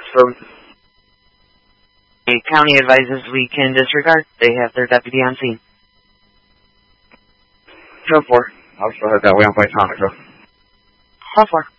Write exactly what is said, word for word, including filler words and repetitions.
services. The county advises we can disregard. They have their deputy on scene. ten four. I'll still head that way on Bytonica. ten four.